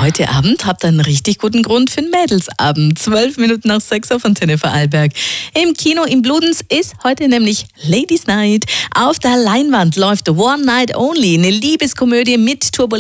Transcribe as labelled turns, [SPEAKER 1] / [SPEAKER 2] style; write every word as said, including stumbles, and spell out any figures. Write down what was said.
[SPEAKER 1] heute Abend habt ihr einen richtig guten Grund für einen Mädelsabend. Zwölf Minuten nach sechs auf Antenne Vorarlberg. Im Kino im Bludenz ist heute nämlich Ladies Night. Auf der Leinwand läuft One Night Only, eine Liebeskomödie mit Turbulenz.